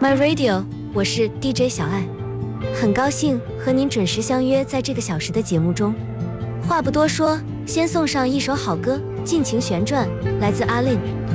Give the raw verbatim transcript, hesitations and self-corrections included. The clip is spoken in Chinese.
My Radio， 我是 D J 小爱，很高兴和您准时相约在这个小时的节目中。话不多说，先送上一首好歌，尽情旋转，来自阿令。